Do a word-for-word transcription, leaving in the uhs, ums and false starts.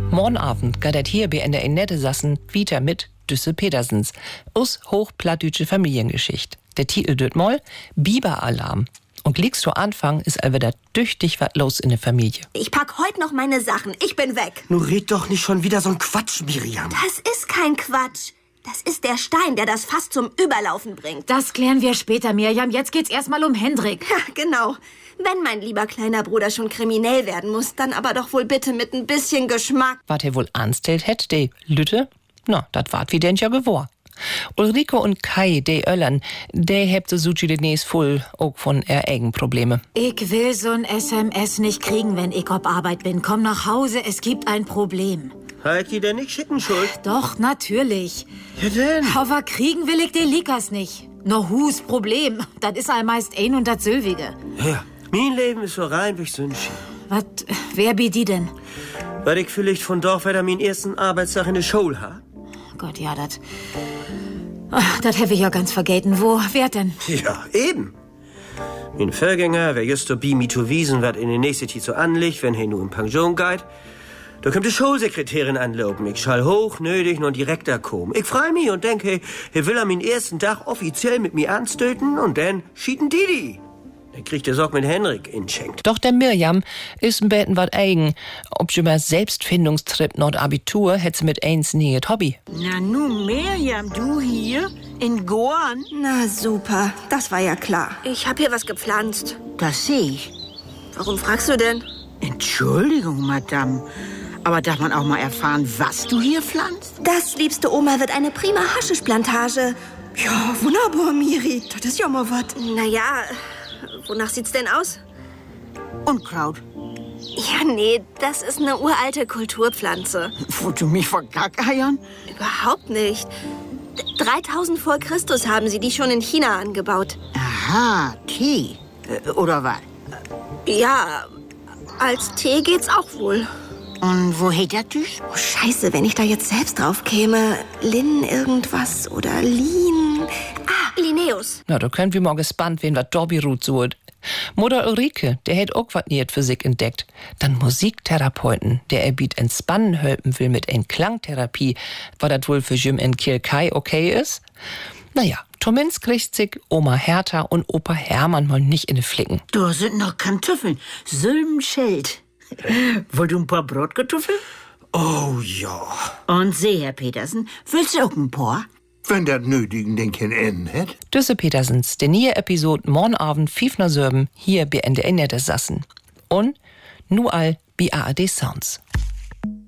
Morgen Abend geht das hier bei N D R Nette Sassen wieder mit Düsse Petersens aus hochplattdütsche Familiengeschichte. Der Titel döt mal Biberalarm. Und gleich zu Anfang ist all wieder tüchtig was los in der Familie. Ich pack heute noch meine Sachen. Ich bin weg. Nun red doch nicht schon wieder so ein Quatsch, Miriam. Das ist kein Quatsch. Das ist der Stein, der das Fass zum Überlaufen bringt. Das klären wir später, Miriam. Jetzt geht's erstmal um Hendrik. Ja, genau. Wenn mein lieber kleiner Bruder schon kriminell werden muss, dann aber doch wohl bitte mit ein bisschen Geschmack. Was er wohl anstellt hätt, de Lütte? Na, dat wart wie denn ja gewor. Ulrike und Kai, de Öllern, de hebt so suchi demnächst voll auch von er eigen Probleme. Ich will so ein S M S nicht kriegen, wenn ich auf Arbeit bin. Komm nach Hause, es gibt ein Problem. Halt die denn nicht schicken, Schuld? Doch, natürlich. Ja denn? Aber kriegen will ich den Likas nicht. No hus Problem. Das ist all meist ein und das Sylvige. Ja, mein Leben ist so rein wie Sündchen. Was, wer bi die denn? Weil ich vielleicht von Dorf weiter meinen ersten Arbeitstag in der Schule ha? Gott, ja, das... Das hab ich ja ganz vergeten. Wo, wer denn? Ja, eben. Mein Vorgänger, wer just so bi mi zu wiesen, wat in der nächste Zeit so anliegt, wenn he nur in Pension geht. Da kommt die Schulsekretärin anlopen. Ich schall hoch, nötig, nun direkt da kommen. Ich freu mich und denk, hey, er will am ersten Tag offiziell mit mir anstöten und dann schieten Didi. Dann kriegt er Sorg mit Henrik inschenkt. Doch der Mirjam ist ein Betten wat eigen. Ob schon mal Selbstfindungstrip not Abitur, hätt sie mit eins nie et Hobby. Na nu, Mirjam, du hier in Goan? Na super, das war ja klar. Ich hab hier was gepflanzt. Das seh ich. Warum fragst du denn? Entschuldigung, Madame. Aber darf man auch mal erfahren, was du hier pflanzt? Das, liebste Oma, wird eine prima Haschischplantage. Ja, wunderbar, Miri. Das ist ja mal was. Naja, wonach sieht's denn aus? Unkraut. Ja, nee, das ist eine uralte Kulturpflanze. Wollt du mich vergackeiern? Überhaupt nicht. dreitausend vor Christus haben sie die schon in China angebaut. Aha, Tee. Äh, oder was? Ja, als Tee geht's auch wohl. Und wo hätt das dich? Oh, scheiße, wenn ich da jetzt selbst drauf käme. Lin irgendwas oder Lin. Ah, Linnaeus. Na, da können wir mal gespannt, wen wat Dobby Ruth sucht. Mutter Ulrike, der hätt auch wat niet für sich entdeckt. Dann Musiktherapeuten, der er biet entspannen helfen will mit ein Klangtherapie. War dat wohl für Jim in Kirchkai okay ist? Naja, zumindest kriegt sich Oma Hertha und Opa Hermann mal nicht in die Flicken. Da sind noch Kartoffeln. Sülmscheld. Wollt du ein paar Brotkartoffeln? Oh ja. Und seh, Herr Petersen, willst du auch ein paar? Wenn das Nötigen den kein Enden hätt. Düsse Petersens, der neue Episode morgen Abend fünf nach Söben hier bei N D R Nette Sassen. Und nu all bei A R D Sounds.